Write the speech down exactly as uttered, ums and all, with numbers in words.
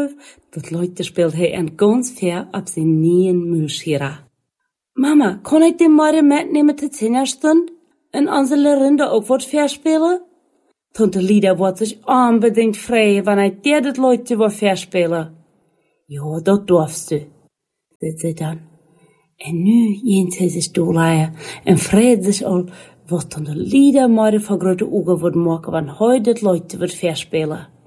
geloof dat Leute speelt hij en ganz fair op zijn nieuwen muurschera. Mama, kon ik die morgen metnemen tot zinnerstund? En onze Lerinde ook wat verspelen? Tante Lida wordt zich unbedingt vrij, wanneer der dat Leute wat verspelen. Ja, dat durfst du, sagt sie dann. En nu gehen sie sich doorleien en freut sich al, wat Tante Lida morgen voor grote ogen wordt maken, wanneer hij dat Leute wird verspelen.